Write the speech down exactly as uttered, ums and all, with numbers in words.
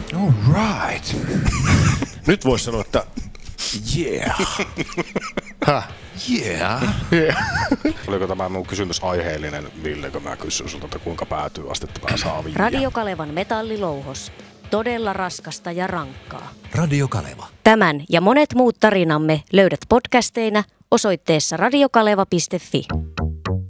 All right. Nyt voisi sanoa, että yeah. Häh? Yeah. Yeah. Oliko tämä mun kysymys aiheellinen, Ville, kun mä kysyin sulta, että kuinka päätyy astetta pää saa viiä? Radio Kalevan metallilouhos. Todella raskasta ja rankkaa. Radio Kaleva. Tämän ja monet muut tarinamme löydät podcasteina osoitteessa radiokaleva piste fi.